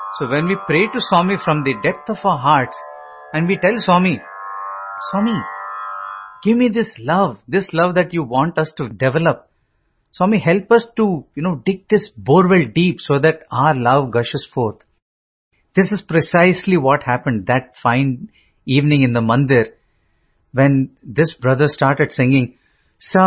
So when we pray to Swami from the depth of our hearts and we tell Swami, Swami, give me this love that you want us to develop. Swami, help us to, dig this borewell deep so that our love gushes forth. This is precisely what happened that fine evening in the mandir when this brother started singing, Sa